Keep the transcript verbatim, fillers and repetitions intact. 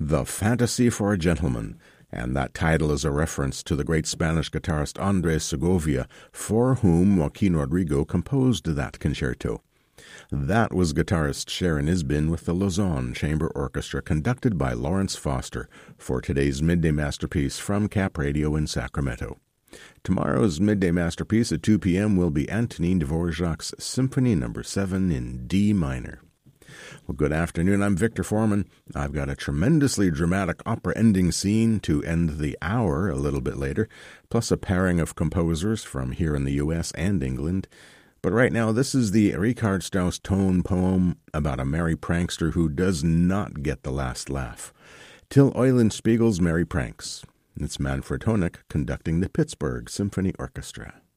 The Fantasy for a Gentleman, and that title is a reference to the great Spanish guitarist Andres Segovia, for whom Joaquin Rodrigo composed that concerto. That was guitarist Sharon Isbin with the Lausanne Chamber Orchestra, conducted by Lawrence Foster, for today's Midday Masterpiece from Cap Radio in Sacramento. Tomorrow's Midday Masterpiece at two p.m. will be Antonin Dvorak's Symphony Number seven in D minor. Well, good afternoon. I'm Victor Foreman. I've got a tremendously dramatic opera ending scene to end the hour a little bit later, plus a pairing of composers from here in the U S and England. But right now, this is the Richard Strauss tone poem about a merry prankster who does not get the last laugh. Till Eulenspiegel's Merry Pranks. It's Manfred Honeck conducting the Pittsburgh Symphony Orchestra.